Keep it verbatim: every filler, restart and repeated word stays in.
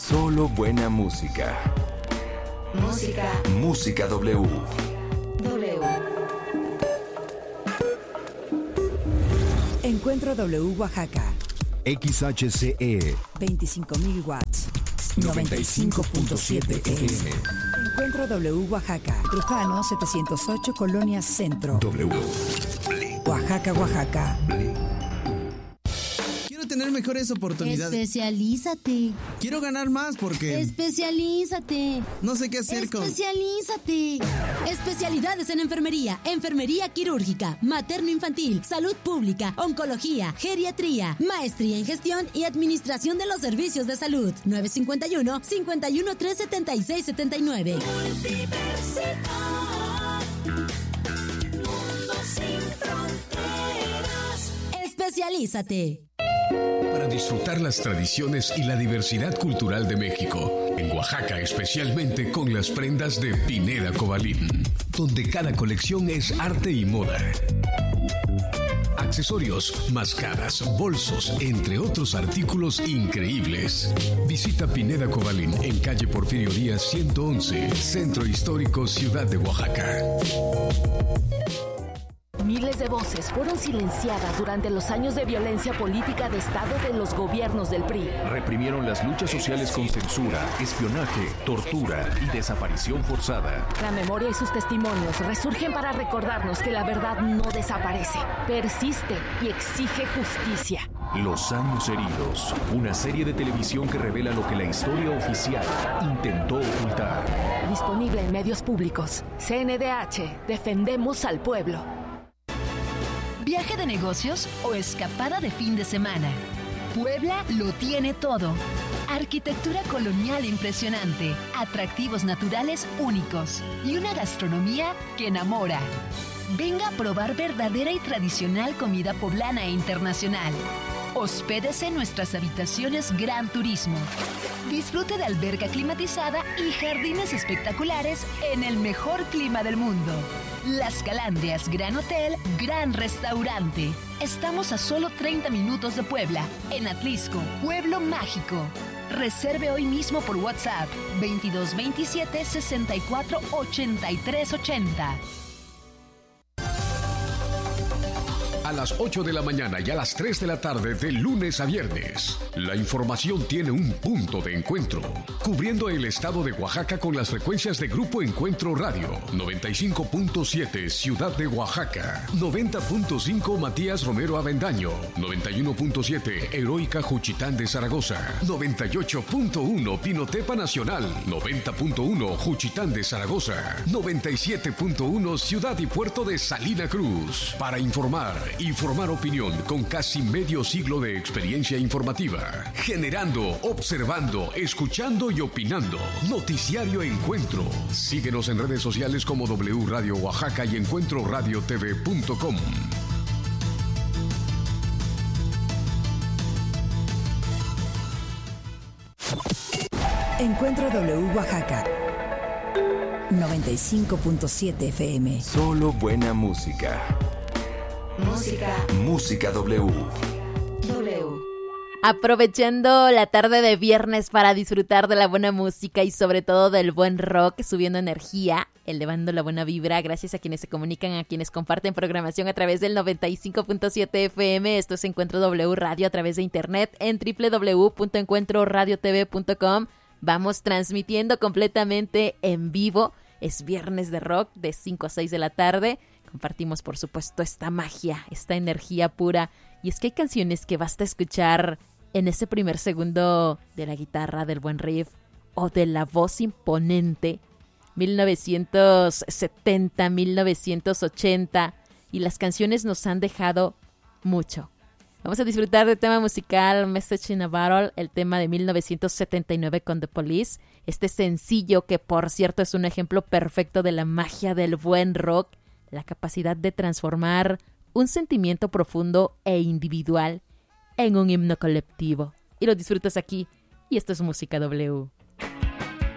Solo buena música. Música. Música W. W. Encuentro W Oaxaca. X H C E. veinticinco mil watts. noventa y cinco punto siete F M. Encuentro W Oaxaca. Trujano setecientos ocho, Colonia Centro. W. Oaxaca, Oaxaca. Quiero tener mejores oportunidades. Especialízate. Quiero ganar más porque... Especialízate. No sé qué hacer con... Especialízate. Especialidades en enfermería, enfermería quirúrgica, materno-infantil, salud pública, oncología, geriatría, maestría en gestión y administración de los servicios de salud. nueve cinco uno, cinco uno tres, siete seis siete nueve. Universidad. Mundo sin fronteras. Especialízate. Para disfrutar las tradiciones y la diversidad cultural de México, en Oaxaca especialmente con las prendas de Pineda Cobalín, donde cada colección es arte y moda. Accesorios, máscaras, bolsos, entre otros artículos increíbles. Visita Pineda Cobalín en calle Porfirio Díaz ciento once, Centro Histórico, Ciudad de Oaxaca. Miles de voces fueron silenciadas durante los años de violencia política de Estado de los gobiernos del P R I. Reprimieron las luchas sociales con censura, espionaje, tortura y desaparición forzada. La memoria y sus testimonios resurgen para recordarnos que la verdad no desaparece, persiste y exige justicia. Los años heridos, una serie de televisión que revela lo que la historia oficial intentó ocultar. Disponible en medios públicos. C N D H, defendemos al pueblo. ¿Viaje de negocios o escapada de fin de semana? Puebla lo tiene todo. Arquitectura colonial impresionante, atractivos naturales únicos y una gastronomía que enamora. Venga a probar verdadera y tradicional comida poblana e internacional. Hospédese en nuestras habitaciones Gran Turismo. Disfrute de alberca climatizada y jardines espectaculares en el mejor clima del mundo. Las Calandrias Gran Hotel, Gran Restaurante. Estamos a solo treinta minutos de Puebla, en Atlisco, Pueblo Mágico. Reserve hoy mismo por WhatsApp veintidós veintisiete sesenta y cuatro ochenta y tres ochenta. A las ocho de la mañana y a las tres de la tarde de lunes a viernes. La información tiene un punto de encuentro, cubriendo el estado de Oaxaca con las frecuencias de Grupo Encuentro Radio, noventa y cinco punto siete Ciudad de Oaxaca, noventa punto cinco Matías Romero Avendaño, noventa y uno punto siete Heroica Juchitán de Zaragoza, noventa y ocho punto uno Pinotepa Nacional, noventa punto uno Juchitán de Zaragoza, noventa y siete punto uno Ciudad y Puerto de Salina Cruz. Para informar y formar opinión con casi medio siglo de experiencia informativa, generando, observando, escuchando y opinando. Noticiario Encuentro. Síguenos en redes sociales como W Radio Oaxaca y encuentro radio t v punto com. Encuentro W Oaxaca. noventa y cinco punto siete F M. Solo buena música. Música. Música W. W. Aprovechando la tarde de viernes para disfrutar de la buena música y sobre todo del buen rock, subiendo energía, elevando la buena vibra, gracias a quienes se comunican, a quienes comparten programación a través del noventa y cinco punto siete F M. Esto es Encuentro W Radio a través de internet en doble u doble u doble u punto encuentro radio t v punto com. Vamos transmitiendo completamente en vivo. Es viernes de rock de cinco a seis de la tarde. Compartimos, por supuesto, esta magia, esta energía pura. Y es que hay canciones que basta escuchar en ese primer segundo de la guitarra, del buen riff o de la voz imponente. mil novecientos setenta, mil novecientos ochenta. Y las canciones nos han dejado mucho. Vamos a disfrutar del tema musical Message in a Bottle, el tema de mil novecientos setenta y nueve con The Police. Este sencillo que, por cierto, es un ejemplo perfecto de la magia del buen rock. La capacidad de transformar un sentimiento profundo e individual en un himno colectivo. Y lo disfrutas aquí, y esto es Música W.